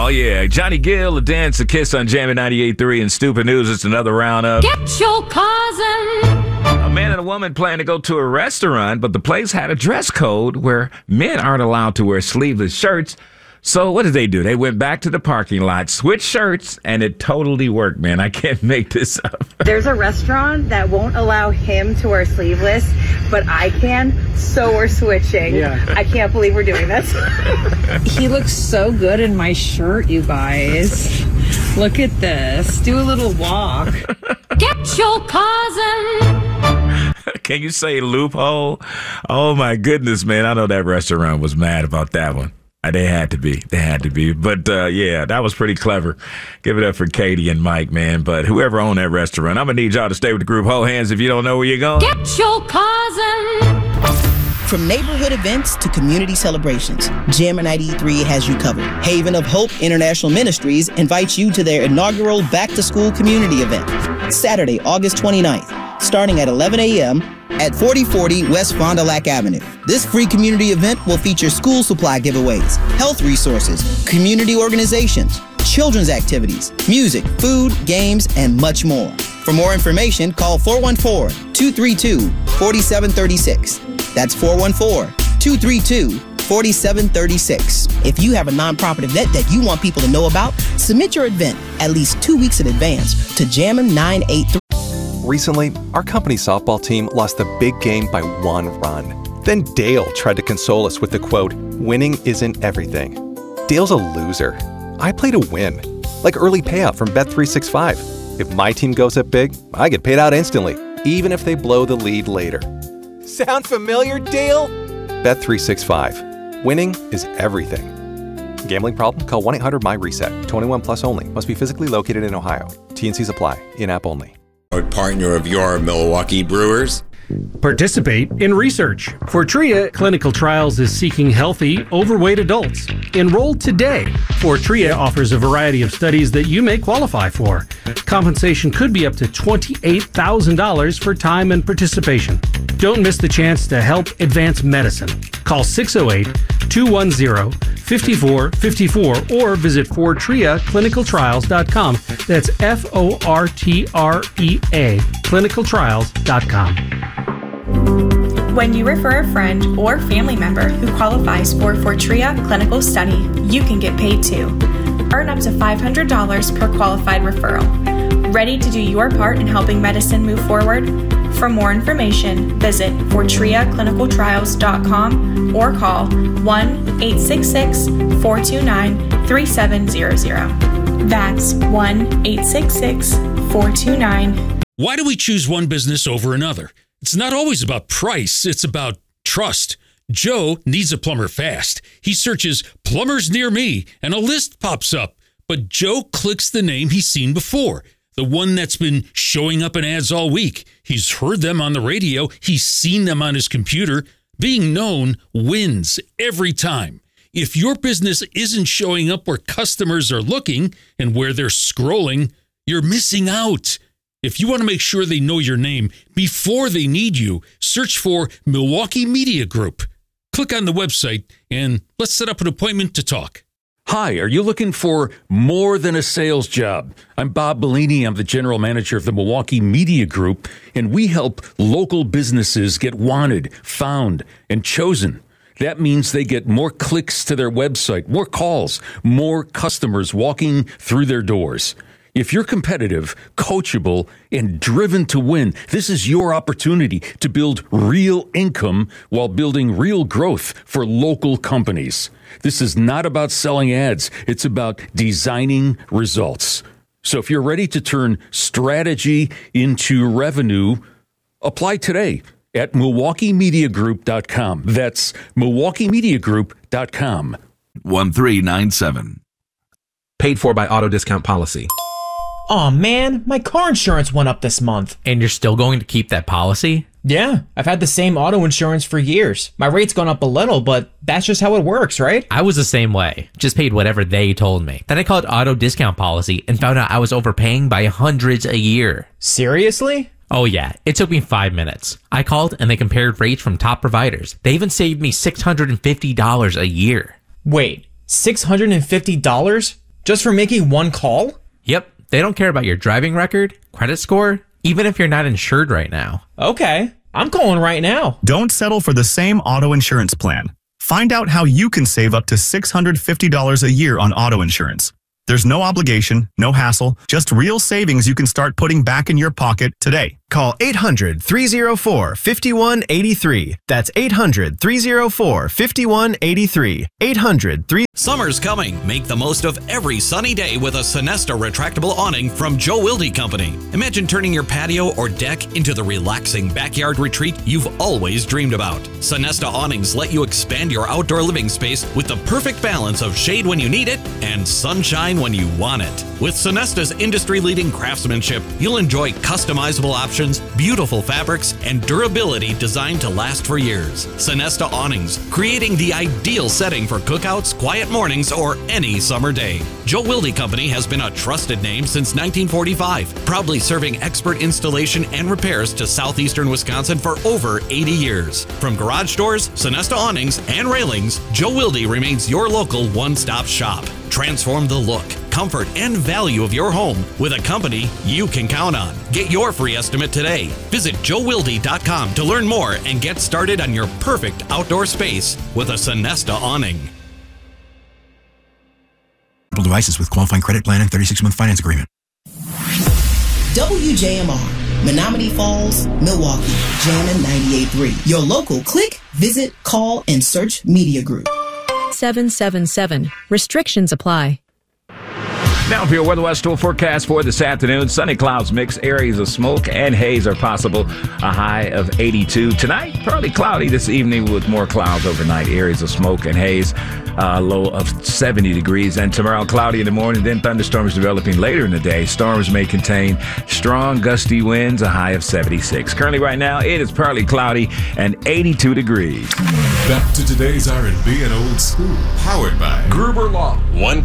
yeah. Johnny Gill, A Dance, A Kiss on Jammin' 98.3 and Stupid News. It's another round of Get Your Cousin. A man and a woman plan to go to a restaurant, but the place had a dress code where men aren't allowed to wear sleeveless shirts. So what did they do? They went back to the parking lot, switched shirts, and it totally worked, man. I can't make this up. There's a restaurant that won't allow him to wear sleeveless, but I can, so we're switching. Yeah. I can't believe we're doing this. He looks so good in my shirt, you guys. Look at this. Do a little walk. Get Your Cousin. Can you say loophole? Oh, my goodness, man. I know that restaurant was mad about that one. They had to be. But, yeah, that was pretty clever. Give it up for Katie and Mike, man. But whoever owned that restaurant, I'm going to need y'all to stay with the group. Hold hands if you don't know where you're going. Get Your Cousin. From neighborhood events to community celebrations, Jammin' 93 has you covered. Haven of Hope International Ministries invites you to their inaugural back-to-school community event, Saturday, August 29th, starting at 11 a.m., at 4040 West Fond du Lac Avenue. This free community event will feature school supply giveaways, health resources, community organizations, children's activities, music, food, games, and much more. For more information, call 414-232-4736. That's 414-232-4736. If you have a nonprofit event that you want people to know about, submit your event at least 2 weeks in advance to Jammin' 983. Recently, our company's softball team lost the big game by 1 run. Then Dale tried to console us with the quote, "Winning isn't everything." Dale's a loser. I play to win, like early payout from Bet365. If my team goes up big, I get paid out instantly, even if they blow the lead later. Sound familiar, Dale? Bet365. Winning is everything. Gambling problem? Call 1-800-MY-RESET. 21 plus only. Must be physically located in Ohio. T&Cs apply. In-app only. Partner of your Milwaukee Brewers. Participate in research. Fortrea Clinical Trials is seeking healthy, overweight adults. Enroll today. Fortrea offers a variety of studies that you may qualify for. Compensation could be up to $28,000 for time and participation. Don't miss the chance to help advance medicine. Call 608-210-5454 or visit FortreaClinicalTrials.com. That's FORTREA clinicaltrials.com. When you refer a friend or family member who qualifies for Fortrea Clinical Study, you can get paid too. Earn up to $500 per qualified referral. Ready to do your part in helping medicine move forward? For more information, visit FortreaClinicalTrials.com or call 1-866-429-3700. That's 1-866-429. Why do we choose one business over another? It's not always about price, it's about trust. Joe needs a plumber fast. He searches plumbers near me and a list pops up. But Joe clicks the name he's seen before, the one that's been showing up in ads all week. He's heard them on the radio. He's seen them on his computer. Being known wins every time. If your business isn't showing up where customers are looking and where they're scrolling, you're missing out. If you want to make sure they know your name before they need you, search for Milwaukee Media Group. Click on the website and let's set up an appointment to talk. Hi, are you looking for more than a sales job? I'm Bob Bellini. I'm the general manager of the Milwaukee Media Group, and we help local businesses get wanted, found, and chosen. That means they get more clicks to their website, more calls, more customers walking through their doors. If you're competitive, coachable, and driven to win, this is your opportunity to build real income while building real growth for local companies. This is not about selling ads. It's about designing results. So if you're ready to turn strategy into revenue, apply today at MilwaukeeMediaGroup.com. That's MilwaukeeMediaGroup.com. 1397. Paid for by Auto Discount Policy. Aw, man, my car insurance went up this month. And you're still going to keep that policy? Yeah, I've had the same auto insurance for years. My rate's gone up a little, but that's just how it works, right? I was the same way. Just paid whatever they told me. Then I called Auto Discount Policy and found out I was overpaying by hundreds a year. Seriously? Oh yeah, it took me 5 minutes. I called and they compared rates from top providers. They even saved me $650 a year. Wait, $650? Just for making one call? Yep. They don't care about your driving record, credit score, even if you're not insured right now. Okay. I'm calling right now. Don't settle for the same auto insurance plan. Find out how you can save up to $650 a year on auto insurance. There's no obligation, no hassle, just real savings you can start putting back in your pocket today. Call 800-304-5183. That's 800-304-5183. 800-3... Summer's coming. Make the most of every sunny day with a Sonesta retractable awning from Joe Wilde Company. Imagine turning your patio or deck into the relaxing backyard retreat you've always dreamed about. Sonesta awnings let you expand your outdoor living space with the perfect balance of shade when you need it and sunshine when you want it. With Sonesta's industry-leading craftsmanship, you'll enjoy customizable options, beautiful fabrics, and durability designed to last for years. Sonesta awnings, creating the ideal setting for cookouts, quiet mornings, or any summer day. Joe Wilde Company has been a trusted name since 1945, proudly serving expert installation and repairs to southeastern Wisconsin for over 80 years. From garage doors, Sonesta awnings, and railings, Joe Wilde remains your local one-stop shop. Transform the look, comfort, and value of your home with a company you can count on. Get your free estimate today. Visit joewilde.com to learn more and get started on your perfect outdoor space with a Sonesta awning. Devices with qualifying credit plan and 36-month finance agreement. WJMR, Menominee Falls, Milwaukee, Jammin' 98.3. Your local click, visit, call, and search media group. 777. Restrictions apply. Now for your Weather West tool forecast for this afternoon. Sunny clouds mix, areas of smoke and haze are possible. A high of 82. Tonight, partly cloudy this evening with more clouds overnight. Areas of smoke and haze. Low of 70 degrees. And tomorrow, cloudy in the morning, then thunderstorms developing later in the day. Storms may contain strong gusty winds, a high of 76. Currently right now, it is partly cloudy and 82 degrees. Back to today's R&B and old school. Powered by Gruber Law. One